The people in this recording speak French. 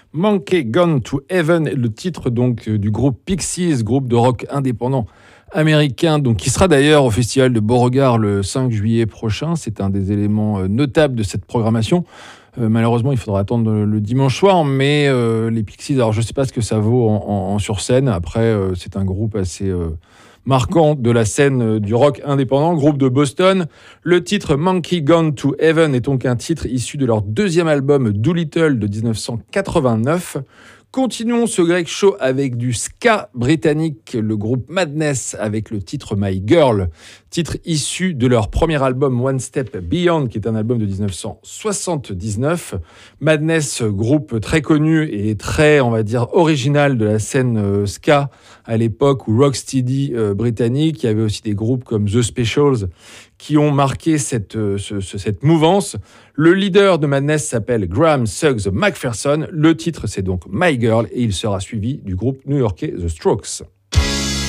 Monkey Gone to Heaven, le titre donc du groupe Pixies, groupe de rock indépendant américain, donc qui sera d'ailleurs au Festival de Beauregard le 5 juillet prochain. C'est un des éléments notables de cette programmation. Malheureusement, il faudra attendre le dimanche soir, mais les Pixies, alors je ne sais pas ce que ça vaut en sur scène. Après, c'est un groupe assez marquant de la scène du rock indépendant, groupe de Boston. Le titre Monkey Gone to Heaven est donc un titre issu de leur deuxième album Doolittle de 1989. Continuons ce Greg Show avec du ska britannique, le groupe Madness avec le titre My Girl, titre issu de leur premier album One Step Beyond, qui est un album de 1979. Madness, groupe très connu et très, on va dire, original de la scène ska à l'époque, ou rocksteady britannique. Il y avait aussi des groupes comme The Specials qui ont marqué cette mouvance. Le leader de Madness s'appelle Graham Suggs McPherson. Le titre, c'est donc My Girl, et il sera suivi du groupe new-yorkais The Strokes.